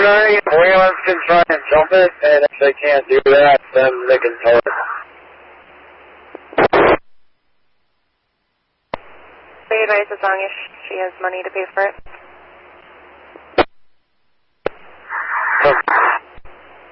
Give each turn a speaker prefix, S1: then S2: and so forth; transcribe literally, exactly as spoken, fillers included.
S1: wondering if whalers can try and jump it, and if they can't do that, then they can tow it.
S2: They advise as long as she has money to pay for it.